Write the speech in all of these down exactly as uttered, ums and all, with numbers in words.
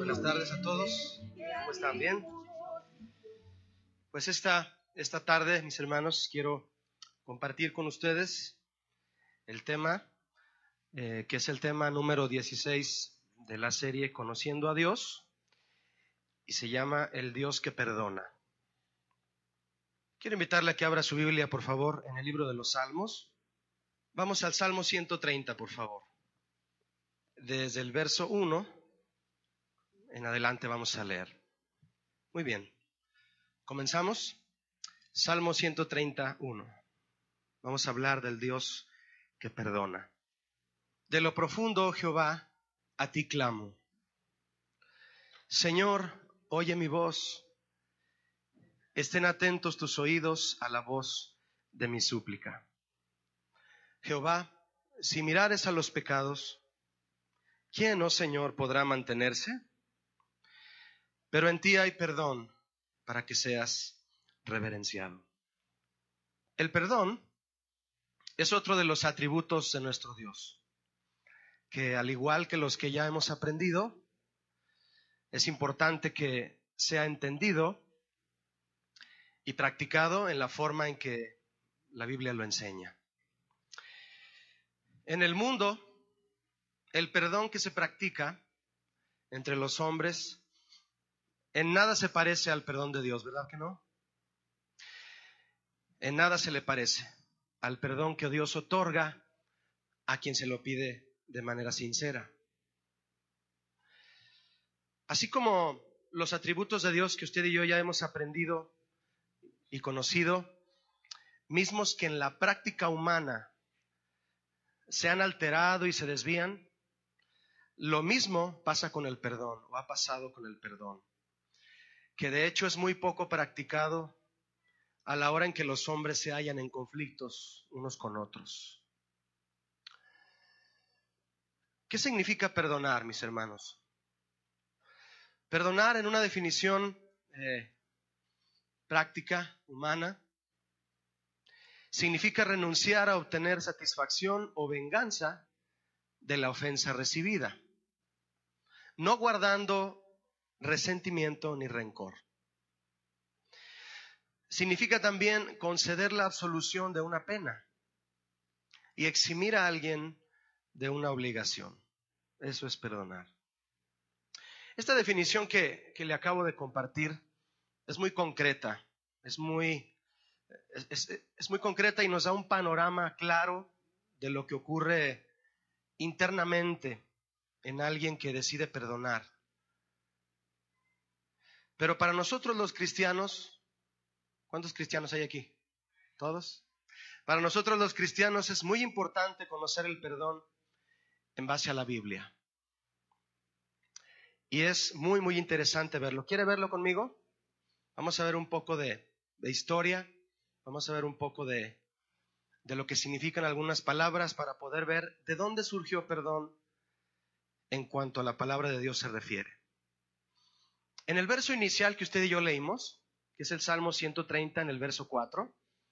Buenas tardes a todos. ¿Cómo están? ¿Bien? Pues esta, esta tarde, mis hermanos, quiero compartir con ustedes el tema, eh, que es el tema número dieciséis de la serie Conociendo a Dios, y se llama El Dios que perdona. Quiero invitarle a que abra su Biblia, por favor, en el libro de los Salmos. Vamos al Salmo ciento treinta, por favor. Desde el verso uno en adelante vamos a leer. Muy bien. ¿Comenzamos? Salmo ciento treinta y uno. Vamos a hablar del Dios que perdona. De lo profundo, oh Jehová, a ti clamo. Señor, oye mi voz. Estén atentos tus oídos a la voz de mi súplica. Jehová, si mirares a los pecados, ¿quién, oh Señor, podrá mantenerse? Pero en ti hay perdón para que seas reverenciado. El perdón es otro de los atributos de nuestro Dios, que al igual que los que ya hemos aprendido, es importante que sea entendido y practicado en la forma en que la Biblia lo enseña. En el mundo, el perdón que se practica entre los hombres en nada se parece al perdón de Dios, ¿verdad que no? En nada se le parece al perdón que Dios otorga a quien se lo pide de manera sincera. Así como los atributos de Dios que usted y yo ya hemos aprendido y conocido, mismos que en la práctica humana se han alterado y se desvían, lo mismo pasa con el perdón, o ha pasado con el perdón, que de hecho es muy poco practicado a la hora en que los hombres se hallan en conflictos unos con otros. ¿Qué significa perdonar, mis hermanos? Perdonar, en una definición eh, práctica, humana, significa renunciar a obtener satisfacción o venganza de la ofensa recibida, no guardando resentimiento ni rencor. Significa también conceder la absolución de una pena y eximir a alguien de una obligación. Eso es perdonar. Esta definición que, que le acabo de compartir es muy concreta, es muy, es, es, es muy concreta y nos da un panorama claro de lo que ocurre internamente en alguien que decide perdonar. Pero para nosotros los cristianos, ¿cuántos cristianos hay aquí? ¿Todos? Para nosotros los cristianos es muy importante conocer el perdón en base a la Biblia. Y es muy, muy interesante verlo. ¿Quiere verlo conmigo? Vamos a ver un poco de, de historia. Vamos a ver un poco de, de lo que significan algunas palabras para poder ver de dónde surgió perdón en cuanto a la palabra de Dios se refiere. En el verso inicial que usted y yo leímos, que es el Salmo ciento treinta en el verso cuatro,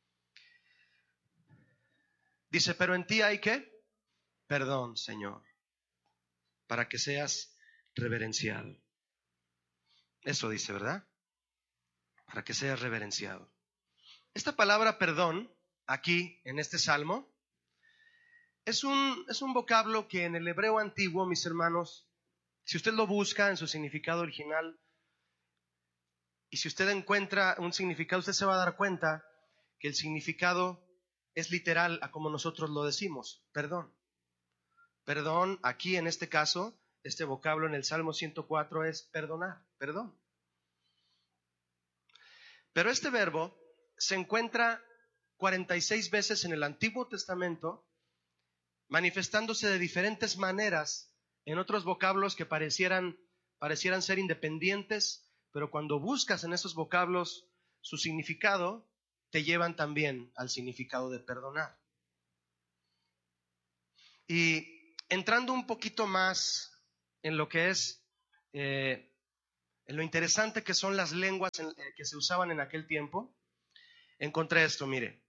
dice, pero en ti hay ¿qué? Perdón, Señor, para que seas reverenciado. Eso dice, ¿verdad? Para que seas reverenciado. Esta palabra perdón, aquí en este Salmo, es un, es un vocablo que en el hebreo antiguo, mis hermanos, si usted lo busca en su significado original, y si usted encuentra un significado, usted se va a dar cuenta que el significado es literal a como nosotros lo decimos, perdón. Perdón, aquí en este caso, este vocablo en el Salmo ciento cuatro es perdonar, perdón. Pero este verbo se encuentra cuarenta y seis veces en el Antiguo Testamento, manifestándose de diferentes maneras en otros vocablos que parecieran, parecieran ser independientes, pero cuando buscas en esos vocablos su significado, te llevan también al significado de perdonar. Y entrando un poquito más en lo que es, eh, en lo interesante que son las lenguas en, eh, que se usaban en aquel tiempo, encontré esto, mire.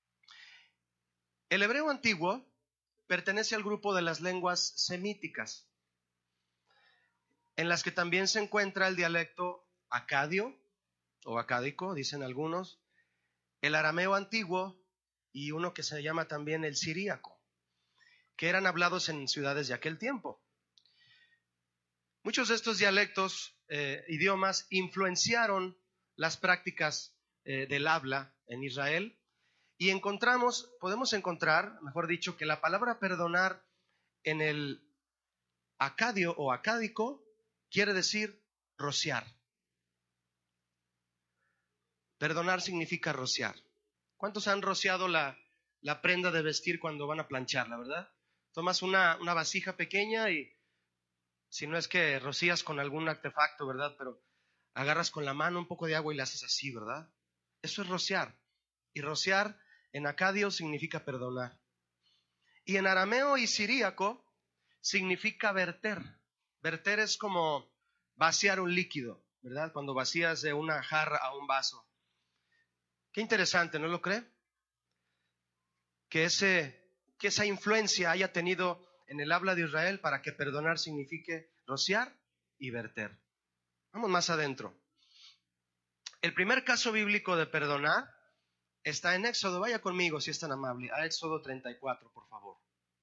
El hebreo antiguo pertenece al grupo de las lenguas semíticas. en las que también se encuentra el dialecto acadio o acádico, dicen algunos, el arameo antiguo y uno que se llama también el siríaco, que eran hablados en ciudades de aquel tiempo. Muchos de estos dialectos, eh, idiomas, influenciaron las prácticas eh, del habla en Israel, y encontramos, podemos encontrar, mejor dicho, que la palabra perdonar en el acadio o acádico quiere decir rociar. Perdonar significa rociar. ¿Cuántos han rociado la, la prenda de vestir cuando van a plancharla, verdad? Tomas una, una vasija pequeña y si no es que rocías con algún artefacto, ¿verdad? Pero agarras con la mano un poco de agua y la haces así, ¿verdad? Eso es rociar. Y rociar en acadio significa perdonar. Y en arameo y siríaco significa verter. Verter es como vaciar un líquido, ¿verdad? Cuando vacías de una jarra a un vaso. Qué interesante, ¿no lo cree? Que, ese, que esa influencia haya tenido en el habla de Israel para que perdonar signifique rociar y verter. Vamos más adentro. El primer caso bíblico de perdonar está en Éxodo. Vaya conmigo, si es tan amable, a Éxodo treinta y cuatro, por favor.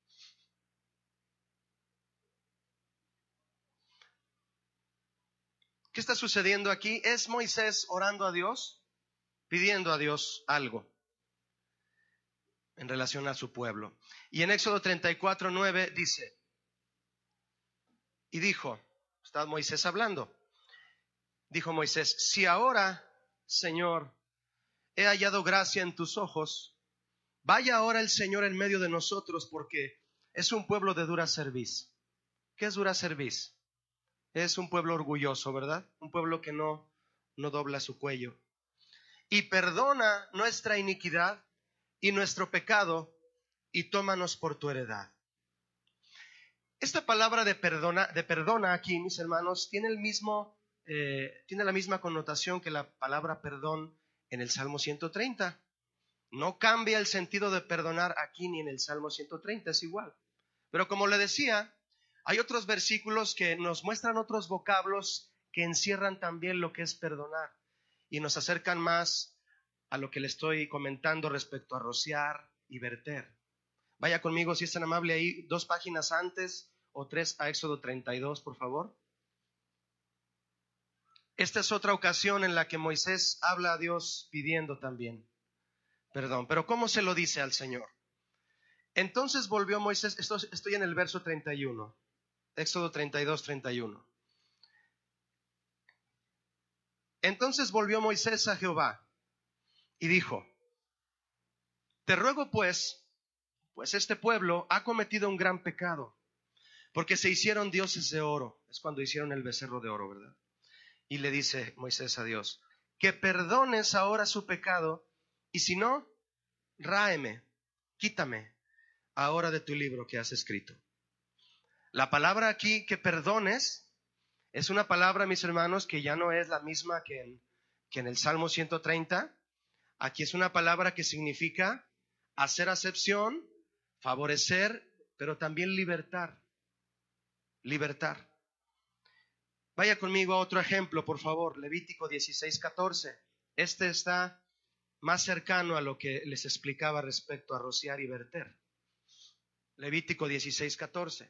¿Qué está sucediendo aquí? Es Moisés orando a Dios, pidiendo a Dios algo en relación a su pueblo. Y en Éxodo treinta y cuatro, nueve dice, y dijo, está Moisés hablando, dijo Moisés, si ahora, Señor, he hallado gracia en tus ojos, vaya ahora el Señor en medio de nosotros, porque es un pueblo de dura cerviz. ¿Qué es dura cerviz? Es un pueblo orgulloso, ¿verdad? Un pueblo que no, no dobla su cuello. Y perdona nuestra iniquidad y nuestro pecado, y tómanos por tu heredad. Esta palabra de perdona, de perdona aquí, mis hermanos, tiene el mismo, eh, tiene la misma connotación que la palabra perdón en el Salmo ciento treinta. No cambia el sentido de perdonar aquí ni en el Salmo ciento treinta, es igual. Pero como le decía, hay otros versículos que nos muestran otros vocablos que encierran también lo que es perdonar y nos acercan más a lo que le estoy comentando respecto a rociar y verter. Vaya conmigo, si es tan amable, ahí dos páginas antes o tres a Éxodo treinta y dos, por favor. Esta es otra ocasión en la que Moisés habla a Dios pidiendo también perdón. Pero ¿cómo se lo dice al Señor? Entonces volvió Moisés, esto, estoy en el verso treinta y uno, Éxodo treinta y dos, treinta y uno. Entonces volvió Moisés a Jehová y dijo, te ruego pues, pues este pueblo ha cometido un gran pecado, porque se hicieron dioses de oro. Es cuando hicieron el becerro de oro, ¿verdad? Y le dice Moisés a Dios, que perdones ahora su pecado, y si no, ráeme, quítame ahora de tu libro que has escrito. La palabra aquí, que perdones, es una palabra, mis hermanos, que ya no es la misma que en, que en el Salmo ciento treinta. Aquí es una palabra que significa hacer acepción, favorecer, pero también libertar. Libertar. Vaya conmigo a otro ejemplo, por favor, Levítico dieciséis, catorce. Este está más cercano a lo que les explicaba respecto a rociar y verter. Levítico dieciséis, catorce.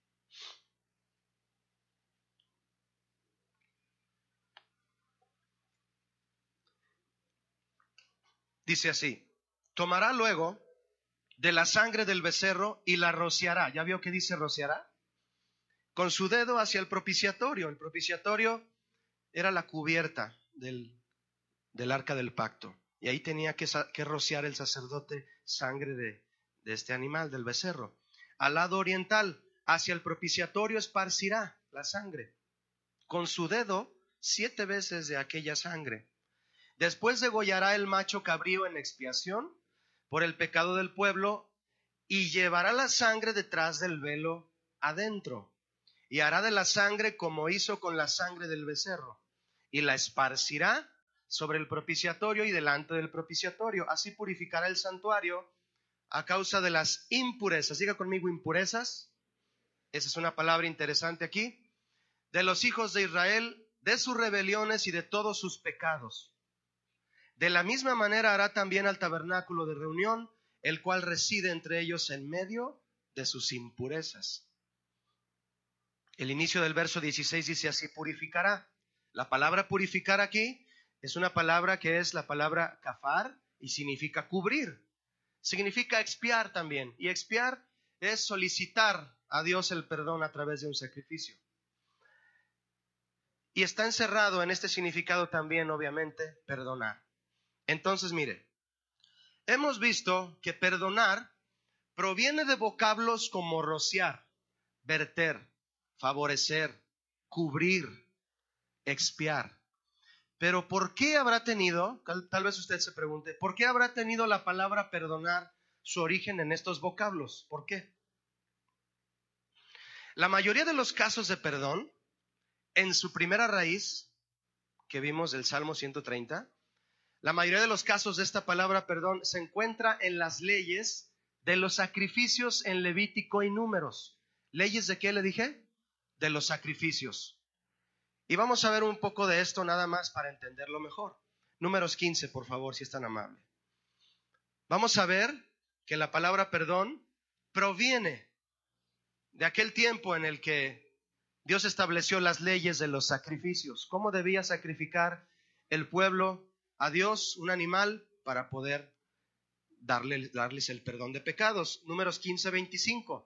Dice así, tomará luego de la sangre del becerro y la rociará. ¿Ya vio qué dice rociará? Con su dedo hacia el propiciatorio. El propiciatorio era la cubierta del, del arca del pacto. Y ahí tenía que, que rociar el sacerdote sangre de, de este animal, del becerro. Al lado oriental, hacia el propiciatorio, esparcirá la sangre. Con su dedo, siete veces de aquella sangre. Después degollará el macho cabrío en expiación por el pecado del pueblo y llevará la sangre detrás del velo adentro. Y hará de la sangre como hizo con la sangre del becerro, y la esparcirá sobre el propiciatorio y delante del propiciatorio. Así purificará el santuario a causa de las impurezas. Diga conmigo, impurezas. Esa es una palabra interesante aquí. de los hijos de Israel, de sus rebeliones y de todos sus pecados. De la misma manera hará también al tabernáculo de reunión, el cual reside entre ellos en medio de sus impurezas. El inicio del verso dieciséis dice así: purificará. La palabra purificar aquí es una palabra que es la palabra kafar y significa cubrir. Significa expiar también. Y expiar es solicitar a Dios el perdón a través de un sacrificio. Y está encerrado en este significado también, obviamente, perdonar. Entonces, mire, hemos visto que perdonar proviene de vocablos como rociar, verter, favorecer, cubrir, expiar. Pero ¿por qué habrá tenido, tal, tal vez usted se pregunte, ¿por qué habrá tenido la palabra perdonar su origen en estos vocablos? ¿Por qué? La mayoría de los casos de perdón, en su primera raíz, que vimos del Salmo ciento treinta, la mayoría de los casos de esta palabra perdón se encuentra en las leyes de los sacrificios en Levítico y Números. ¿Leyes de qué le dije? De los sacrificios. Y vamos a ver un poco de esto nada más para entenderlo mejor. Números quince, por favor, si es tan amable. Vamos a ver que la palabra perdón proviene de aquel tiempo en el que Dios estableció las leyes de los sacrificios. ¿Cómo debía sacrificar el pueblo a Dios un animal para poder darle, darles el perdón de pecados? Números quince, veinticinco.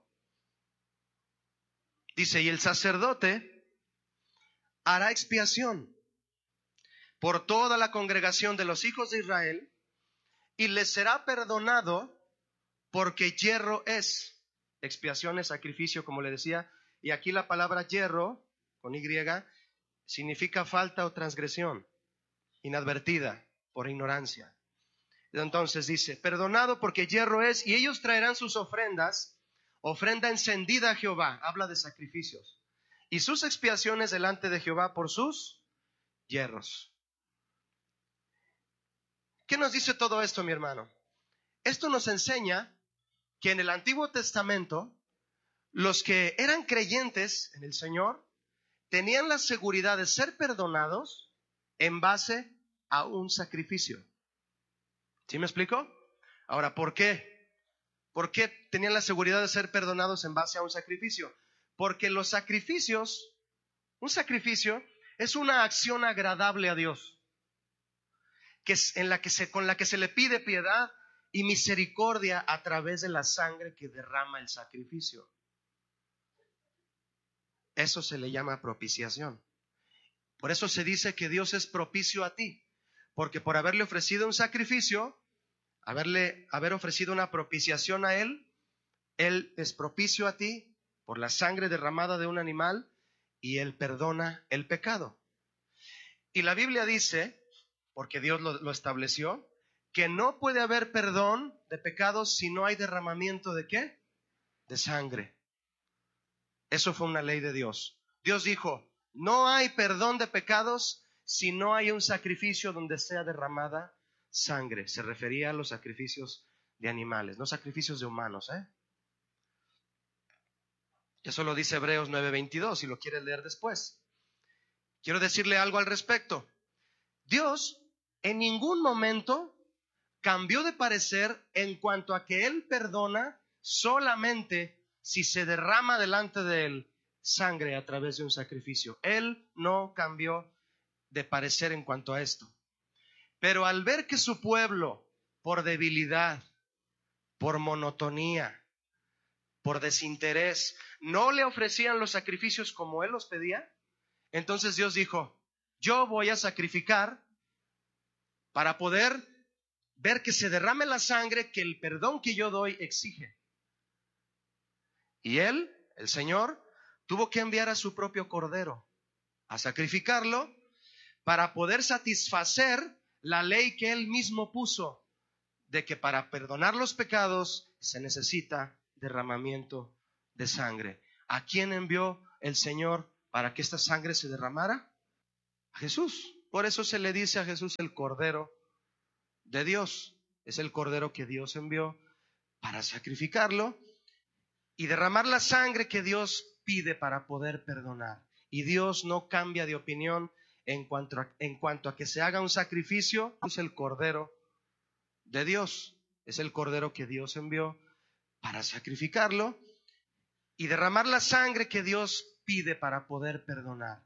Dice: y el sacerdote hará expiación por toda la congregación de los hijos de Israel, y les será perdonado, porque yerro es. Expiación es sacrificio, como le decía, y aquí la palabra yerro, con Y, significa falta o transgresión, inadvertida, por ignorancia. Entonces dice: perdonado porque yerro es, y ellos traerán sus ofrendas, ofrenda encendida a Jehová, habla de sacrificios, y sus expiaciones delante de Jehová por sus yerros. ¿Qué nos dice todo esto, mi hermano? Esto nos enseña que en el Antiguo Testamento los que eran creyentes en el Señor tenían la seguridad de ser perdonados en base a un sacrificio. ¿Sí me explico? Ahora, ¿por qué? ¿Por qué tenían la seguridad de ser perdonados en base a un sacrificio? Porque los sacrificios, un sacrificio es una acción agradable a Dios, que es en la que se, con la que se le pide piedad y misericordia a través de la sangre que derrama el sacrificio. Eso se le llama propiciación. Por eso se dice que Dios es propicio a ti, porque por haberle ofrecido un sacrificio, haberle haber ofrecido una propiciación a Él, Él es propicio a ti por la sangre derramada de un animal, y Él perdona el pecado. Y la Biblia dice, porque Dios lo, lo estableció, que no puede haber perdón de pecados si no hay derramamiento ¿de qué? De sangre. Eso fue una ley de Dios. Dios dijo: no hay perdón de pecados si no hay un sacrificio donde sea derramada sangre. Se refería a los sacrificios de animales, no sacrificios de humanos, ¿eh? Eso lo dice Hebreos nueve veintidós, si lo quieres leer después. Quiero decirle algo al respecto. Dios en ningún momento cambió de parecer en cuanto a que Él perdona solamente si se derrama delante de Él sangre a través de un sacrificio. Él no cambió de parecer en cuanto a esto. Pero al ver que su pueblo, por debilidad, por monotonía, por desinterés, no le ofrecían los sacrificios como Él los pedía, entonces Dios dijo: yo voy a sacrificar para poder ver que se derrame la sangre que el perdón que yo doy exige. Y Él, el Señor, tuvo que enviar a su propio cordero a sacrificarlo para poder satisfacer la ley que Él mismo puso, de que para perdonar los pecados se necesita derramamiento de sangre. ¿A quién envió el Señor para que esta sangre se derramara? A Jesús. Por eso se le dice a Jesús el Cordero de Dios. Es el Cordero que Dios envió para sacrificarlo y derramar la sangre que Dios pide para poder perdonar. Y Dios no cambia de opinión en cuanto a, en cuanto a que se haga un sacrificio. Es el Cordero de Dios. Es el Cordero que Dios envió para sacrificarlo y derramar la sangre que Dios pide para poder perdonar.